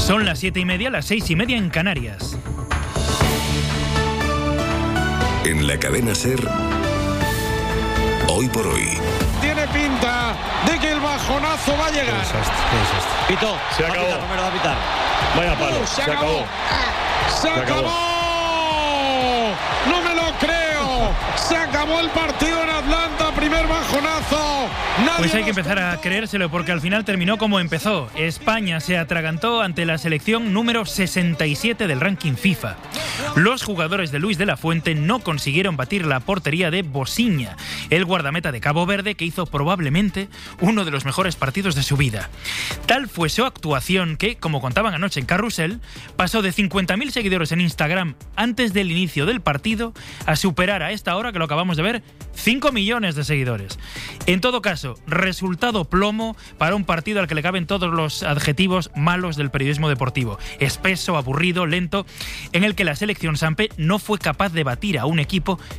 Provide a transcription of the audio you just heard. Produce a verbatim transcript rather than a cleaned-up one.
Son las siete y media, las seis y media en Canarias. En la cadena SER, Hoy por Hoy. Tiene pinta de que el bajonazo va a llegar. Qué desastre, qué desastre. Pitó. Se acabó. Va a pitar, Romero va a pitar. Vaya palo. Uh, se, se acabó. acabó. Se, Se acabó. acabó. No me lo creo. Se acabó el partido en Atlanta. Primer bajonazo. Nadie Pues hay que nos empezar a contó. creérselo porque al final terminó como empezó. España se atragantó ante la selección número sesenta y siete del ranking FIFA. Los jugadores de Luis de la Fuente no consiguieron batir la portería de Bosiña, el guardameta de Cabo Verde que hizo probablemente uno de los mejores partidos de su vida. Tal fue su actuación que, como contaban anoche en Carrusel, pasó de cincuenta mil seguidores en Instagram antes del inicio del partido a superar a esta hora, que lo acabamos de ver, cinco millones de seguidores. En todo caso, resultado plomo para un partido al que le caben todos los adjetivos malos del periodismo deportivo. Espeso, aburrido, lento, en el que la selección Sampe no fue capaz de batir a un equipo